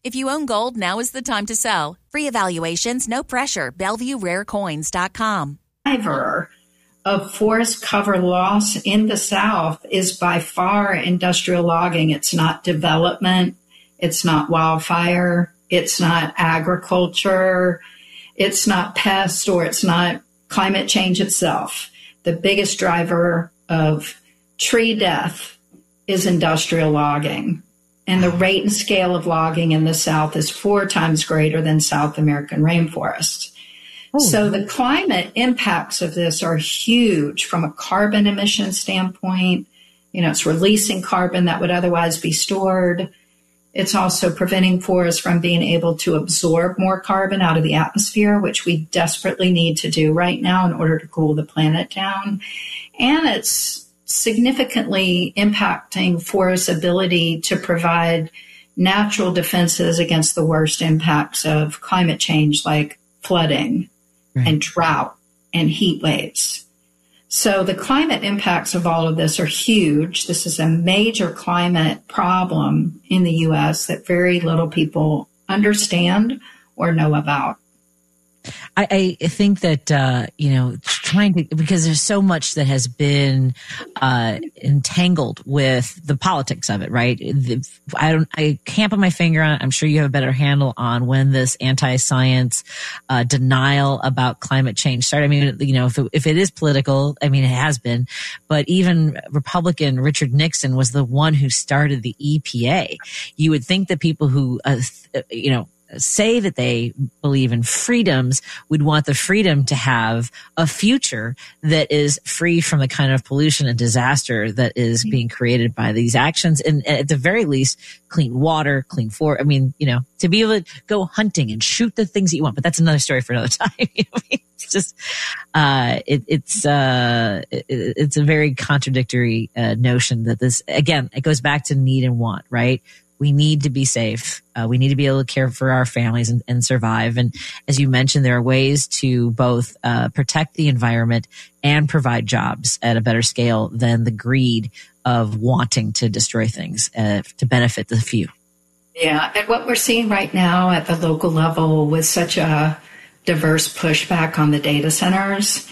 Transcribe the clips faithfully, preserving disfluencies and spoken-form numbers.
If you own gold, now is the time to sell. Free evaluations, no pressure. Bellevue Rare Coins dot com. Driver of forest cover loss in the South is by far industrial logging. It's not development. It's not wildfire. It's not agriculture. It's not pests, or it's not climate change itself. The biggest driver of tree death is industrial logging. And the rate and scale of logging in the South is four times greater than South American rainforests. Oh. So the climate impacts of this are huge from a carbon emission standpoint. You know, it's releasing carbon that would otherwise be stored. It's also preventing forests from being able to absorb more carbon out of the atmosphere, which we desperately need to do right now in order to cool the planet down. And it's significantly impacting forests' ability to provide natural defenses against the worst impacts of climate change, like flooding right. and drought and heat waves. So the climate impacts of all of this are huge. This is a major climate problem in the U S that very little people understand or know about. I, I think that, uh, you know, trying to, because there's so much that has been, uh, entangled with the politics of it, right? The, I don't, I can't put my finger on it. I'm sure you have a better handle on when this anti-science, uh, denial about climate change started. I mean, you know, if it, if it is political, I mean, it has been, but even Republican Richard Nixon was the one who started the E P A. You would think that people who, uh, you know, say that they believe in freedoms would want the freedom to have a future that is free from the kind of pollution and disaster that is being created by these actions. And at the very least, clean water, clean forest. I mean, you know, to be able to go hunting and shoot the things that you want, but that's another story for another time. You know, it's just, uh, it, it's, uh, it, it's a very contradictory, uh, notion that this, again, it goes back to need and want, right? We need to be safe. Uh, we need to be able to care for our families and, and survive. And as you mentioned, there are ways to both uh, protect the environment and provide jobs at a better scale than the greed of wanting to destroy things uh, to benefit the few. Yeah, and what we're seeing right now at the local level with such a diverse pushback on the data centers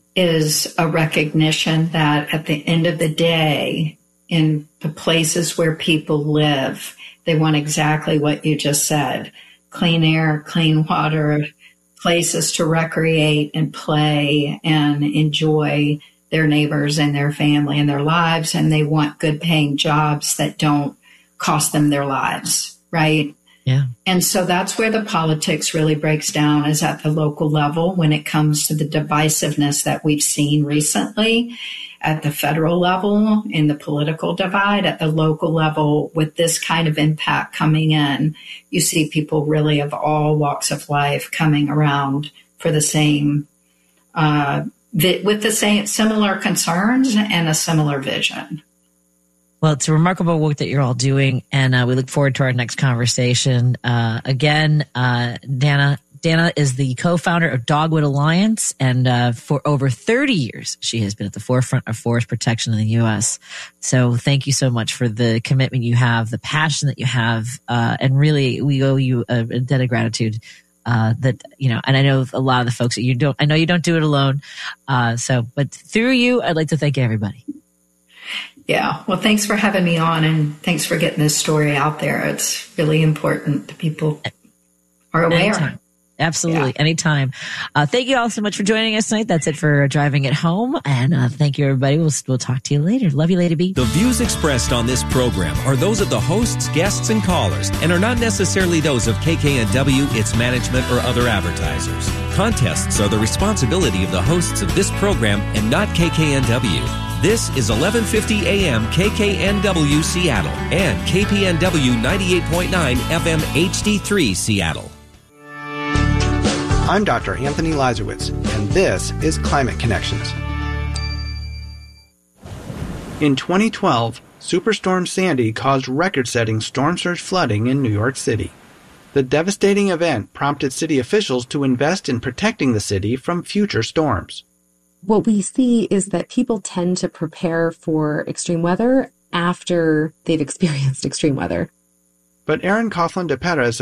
is a recognition that at the end of the day, in the places where people live, they want exactly what you just said: clean air, clean water, places to recreate and play and enjoy their neighbors and their family and their lives. And they want good paying jobs that don't cost them their lives, right? Yeah. And so that's where the politics really breaks down, is at the local level when it comes to the divisiveness that we've seen recently. At the federal level, in the political divide, at the local level, with this kind of impact coming in, you see people really of all walks of life coming around for the same, uh, vi- with the same similar concerns and a similar vision. Well, it's a remarkable work that you're all doing, and uh, we look forward to our next conversation. Uh, again, uh, Dana, Dana is the co-founder of Dogwood Alliance, and uh, for over thirty years, she has been at the forefront of forest protection in the U S. So thank you so much for the commitment you have, the passion that you have, uh, and really, we owe you a, a debt of gratitude. Uh, that, you know, and I know a lot of the folks that you don't, I know you don't do it alone. Uh, so, but through you, I'd like to thank everybody. Yeah. Well, thanks for having me on, and thanks for getting this story out there. It's really important that people are aware. Anytime. Absolutely. Yeah. Anytime. Uh, thank you all so much for joining us tonight. That's it for Driving It Home. And uh, thank you, everybody. We'll, we'll talk to you later. Love you, Lady B. The views expressed on this program are those of the hosts, guests, and callers, and are not necessarily those of K K N W, its management, or other advertisers. Contests are the responsibility of the hosts of this program and not K K N W. This is eleven fifty A M K K N W Seattle and K P N W ninety-eight point nine F M H D three Seattle. I'm Doctor Anthony Lazarowitz, and this is Climate Connections. In twenty twelve, Superstorm Sandy caused record-setting storm surge flooding in New York City. The devastating event prompted city officials to invest in protecting the city from future storms. What we see is that people tend to prepare for extreme weather after they've experienced extreme weather. But Erin Coughlin de Perez